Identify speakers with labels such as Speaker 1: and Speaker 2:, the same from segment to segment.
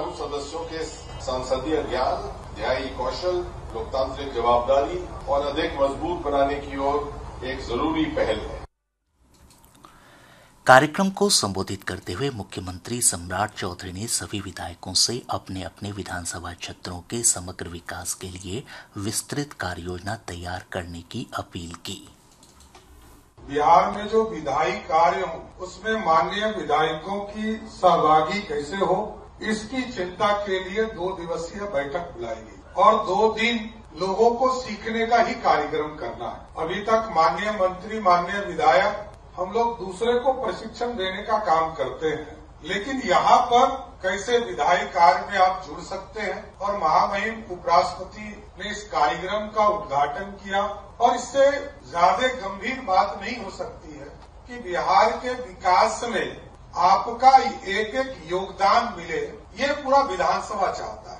Speaker 1: हम सदस्यों के संसदीय ज्ञान, न्यायिक कौशल, लोकतांत्रिक जवाबदारी और अधिक मजबूत बनाने की ओर एक जरूरी पहल है।
Speaker 2: कार्यक्रम को संबोधित करते हुए मुख्यमंत्री सम्राट चौधरी ने सभी विधायकों से अपने अपने विधानसभा क्षेत्रों के समग्र विकास के लिए विस्तृत कार्ययोजना तैयार करने की अपील की।
Speaker 3: बिहार में जो विधायी कार्य हो उसमें माननीय विधायकों की सहभागी कैसे हो, इसकी चिंता के लिए 2 दिवसीय बैठक बुलाई गई और 2 दिन लोगों को सीखने का ही कार्यक्रम करना है। अभी तक माननीय मंत्री, माननीय विधायक हम लोग दूसरे को प्रशिक्षण देने का काम करते हैं, लेकिन यहाँ पर कैसे विधायी कार्य में आप जुड़ सकते हैं और महामहिम उपराष्ट्रपति ने इस कार्यक्रम का उद्घाटन किया। और इससे ज्यादा गंभीर बात नहीं हो सकती है कि बिहार के विकास में आपका एक एक योगदान मिले, ये पूरा विधानसभा चाहता है।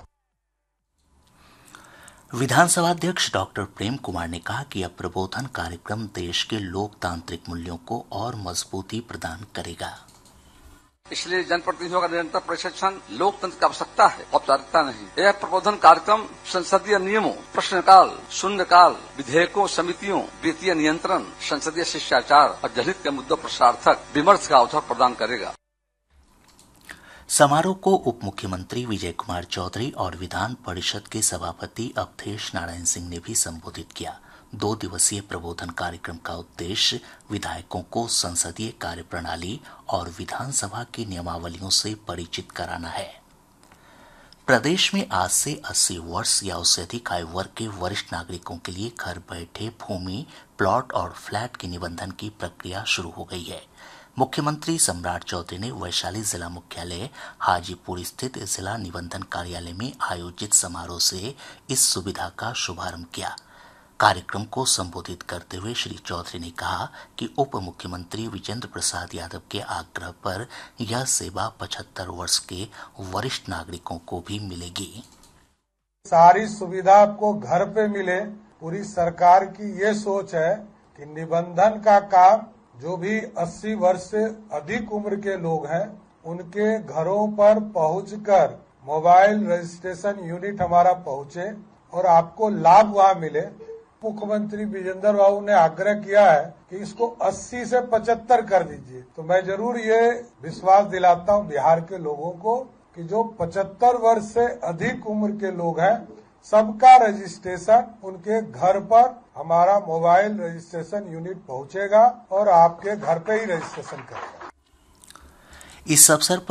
Speaker 2: विधानसभा अध्यक्ष डॉक्टर प्रेम कुमार ने कहा कि अब प्रबोधन कार्यक्रम देश के लोकतांत्रिक मूल्यों को और मजबूती प्रदान करेगा।
Speaker 4: इसलिए जनप्रतिनिधियों का निरंतर प्रशिक्षण लोकतंत्र की आवश्यकता है, औपचारिकता नहीं। यह प्रबोधन कार्यक्रम संसदीय नियमों, प्रश्नकाल, शून्यकाल, विधेयकों, समितियों, वित्तीय नियंत्रण, संसदीय शिष्टाचार और जनहित के मुद्दों पर सार्थक विमर्श का अवसर प्रदान करेगा।
Speaker 2: समारोह को उप मुख्यमंत्री विजय कुमार चौधरी और विधान परिषद के सभापति अवधेश नारायण सिंह ने भी संबोधित किया। 2 दिवसीय प्रबोधन कार्यक्रम का उद्देश्य विधायकों को संसदीय कार्य प्रणाली और विधानसभा की नियमावलियों से परिचित कराना है। प्रदेश में आज से 80 वर्ष या उससे अधिक आयु वर्ग के वरिष्ठ नागरिकों के लिए घर बैठे भूमि, प्लॉट और फ्लैट के निबंधन की प्रक्रिया शुरू हो गई है। मुख्यमंत्री सम्राट चौधरी ने वैशाली जिला मुख्यालय हाजीपुर स्थित जिला निबंधन कार्यालय में आयोजित समारोह से इस सुविधा का शुभारंभ किया। कार्यक्रम को संबोधित करते हुए श्री चौधरी ने कहा कि उप मुख्यमंत्री विजेंद्र प्रसाद यादव के आग्रह पर यह सेवा 75 वर्ष के वरिष्ठ नागरिकों को भी मिलेगी।
Speaker 3: सारी सुविधा आपको घर पे मिले, पूरी सरकार की ये सोच है कि निबंधन का काम जो भी 80 वर्ष से अधिक उम्र के लोग हैं उनके घरों पर पहुंचकर मोबाइल रजिस्ट्रेशन यूनिट हमारा पहुंचे और आपको लाभ वहाँ मिले। मुख्यमंत्री विजेंद्र बाबू ने आग्रह किया है कि इसको 80 से 75 कर दीजिए, तो मैं जरूर ये विश्वास दिलाता हूँ बिहार के लोगों को कि जो 75 वर्ष से अधिक उम्र के लोग हैं सबका रजिस्ट्रेशन उनके घर पर हमारा मोबाइल रजिस्ट्रेशन यूनिट पहुंचेगा और आपके घर पे ही रजिस्ट्रेशन करेगा।
Speaker 2: इस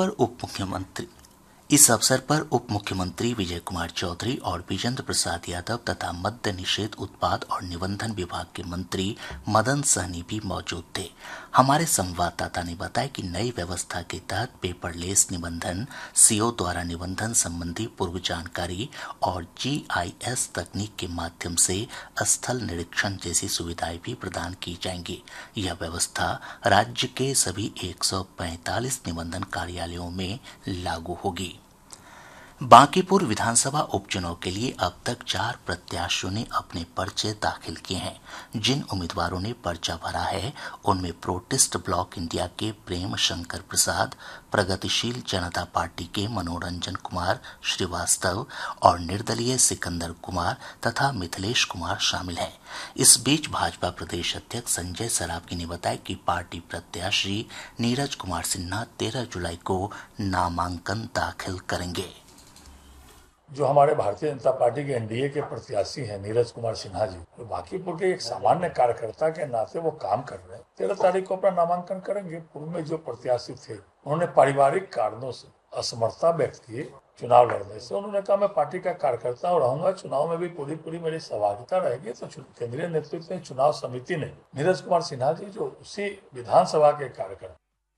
Speaker 2: अवसर पर उप मुख्यमंत्री विजय कुमार चौधरी और विजेंद्र प्रसाद यादव तथा मद्य निषेध उत्पाद और निबंधन विभाग के मंत्री मदन सहनी भी मौजूद थे। हमारे संवाददाता ने बताया कि नई व्यवस्था के तहत पेपरलेस निबंधन, सीओ द्वारा निबंधन संबंधी पूर्व जानकारी और GIS तकनीक के माध्यम से स्थल निरीक्षण जैसी सुविधाएं भी प्रदान की जाएंगी। यह व्यवस्था राज्य के सभी 145 निबंधन कार्यालयों में लागू होगी। बांकीपुर विधानसभा उपचुनाव के लिए अब तक 4 प्रत्याशियों ने अपने पर्चे दाखिल किए हैं। जिन उम्मीदवारों ने पर्चा भरा है उनमें प्रोटिस्ट ब्लॉक इंडिया के प्रेम शंकर प्रसाद, प्रगतिशील जनता पार्टी के मनोरंजन कुमार श्रीवास्तव और निर्दलीय सिकंदर कुमार तथा मिथिलेश कुमार शामिल हैं। इस बीच भाजपा प्रदेश अध्यक्ष संजय सरावगी ने बताया कि पार्टी प्रत्याशी नीरज कुमार सिन्हा 13 जुलाई को नामांकन दाखिल करेंगे।
Speaker 5: जो हमारे भारतीय जनता पार्टी के एनडीए के प्रत्याशी हैं नीरज कुमार सिन्हा जी, तो बांकीपुर के एक सामान्य कार्यकर्ता के नाते वो काम कर रहे हैं। 13 तारीख को अपना नामांकन करेंगे। पूर्व में जो प्रत्याशी थे उन्होंने पारिवारिक कारणों से असमर्थता व्यक्त की चुनाव लड़ने से। उन्होंने कहा मैं पार्टी का कार्यकर्ता रहूंगा, चुनाव में भी पूरी मेरी सहभागिता रहेगी। तो केंद्रीय नेतृत्व चुनाव समिति ने नीरज कुमार सिन्हा जी जो उसी विधानसभा के कार्यकर्ता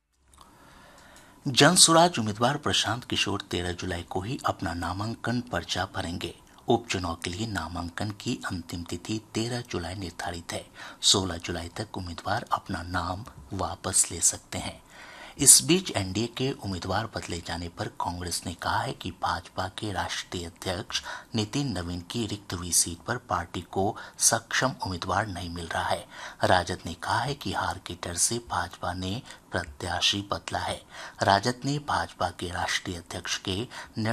Speaker 2: जनसुराज उम्मीदवार प्रशांत किशोर 13 जुलाई को ही अपना नामांकन पर्चा भरेंगे। उपचुनाव के लिए नामांकन की अंतिम तिथि 13 जुलाई निर्धारित है। 16 जुलाई तक उम्मीदवार अपना नाम वापस ले सकते हैं। इस बीच एनडीए के उम्मीदवार बदले जाने पर कांग्रेस ने कहा है कि भाजपा के राष्ट्रीय अध्यक्ष नितिन नवीन की रिक्त हुई सीट पर पार्टी को सक्षम उम्मीदवार नहीं मिल रहा है। राजद ने कहा है कि हार के डर से भाजपा ने प्रत्याशी बदला है। राजद ने भाजपा के राष्ट्रीय अध्यक्ष के